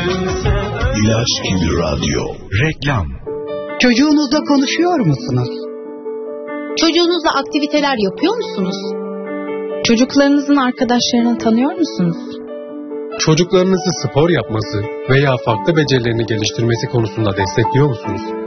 İlaç gibi radyo. Reklam. Çocuğunuzla konuşuyor musunuz? Çocuğunuzla aktiviteler yapıyor musunuz? Çocuklarınızın arkadaşlarını tanıyor musunuz? Çocuklarınızı spor yapması veya farklı becerilerini geliştirmesi konusunda destekliyor musunuz?